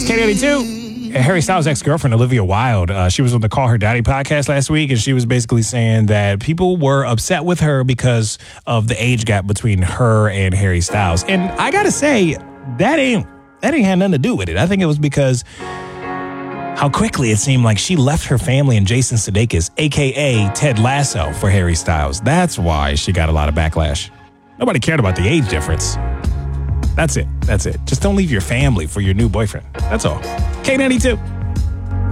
K92. Harry Styles' ex-girlfriend, Olivia Wilde, she was on the Call Her Daddy podcast last week, and she was basically saying that people were upset with her because of the age gap between her and Harry Styles. And I gotta say, that ain't had nothing to do with it. I think it was because how quickly it seemed like she left her family and Jason Sudeikis, a.k.a. Ted Lasso, for Harry Styles. That's why she got a lot of backlash. Nobody cared about the age difference. That's it. Just don't leave your family for your new boyfriend. That's all. K92.